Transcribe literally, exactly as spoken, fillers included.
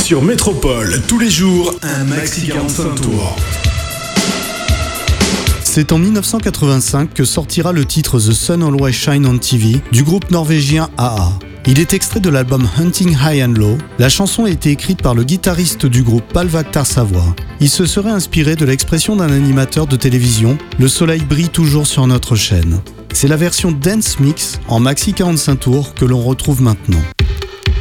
Sur Métropole, tous les jours, un maxi quarante-cinq tours. C'est en dix-neuf cent quatre-vingt-cinq que sortira le titre The Sun Always Shine on T V du groupe norvégien A A. Il est extrait de l'album Hunting High and Low. La chanson a été écrite par le guitariste du groupe Pálvaktar Savoie. Il se serait inspiré de l'expression d'un animateur de télévision « Le soleil brille toujours sur notre chaîne ». C'est la version Dance Mix en maxi quarante-cinq tours que l'on retrouve maintenant.